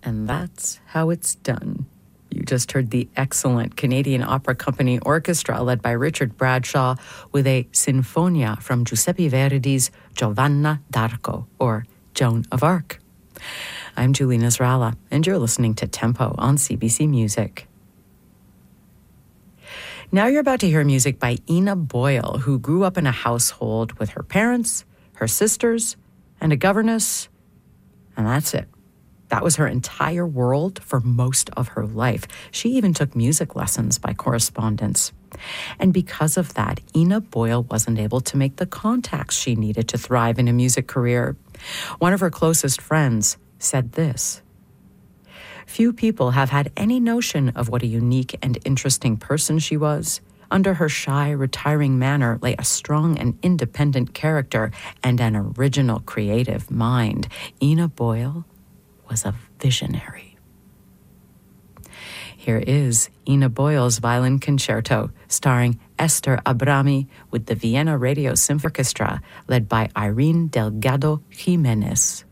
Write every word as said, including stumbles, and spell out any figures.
And that's how it's done. You just heard the excellent Canadian Opera Company Orchestra led by Richard Bradshaw with a Sinfonia from Giuseppe Verdi's Giovanna d'Arco, or Joan of Arc. I'm Julie Nasrallah, and you're listening to Tempo on C B C Music. Now you're about to hear music by Ina Boyle, who grew up in a household with her parents, her sisters, and a governess, and that's it. That was her entire world for most of her life. She even took music lessons by correspondence. And because of that, Ina Boyle wasn't able to make the contacts she needed to thrive in a music career. One of her closest friends said this: "Few people have had any notion of what a unique and interesting person she was. Under her shy, retiring manner lay a strong and independent character and an original creative mind. Ina Boyle was a visionary." Here is Ina Boyle's Violin Concerto, starring Esther Abrami with the Vienna Radio Symphony Orchestra, led by Irene Delgado Jimenez.